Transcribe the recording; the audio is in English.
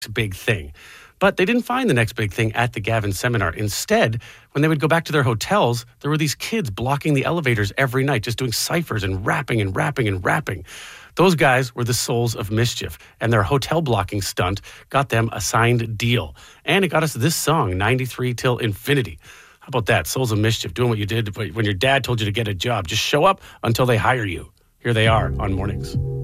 big thing. But they didn't find the next big thing at the Gavin seminar. Instead, when they would go back to their hotels, there were these kids blocking the elevators every night, just doing ciphers and rapping and rapping and rapping. Those guys were the Souls of Mischief, and their hotel blocking stunt got them a signed deal. And it got us this song, 93 Till Infinity. How about that? Souls of Mischief, doing what you did when your dad told you to get a job. Just show up until they hire you. Here they are on Mornings.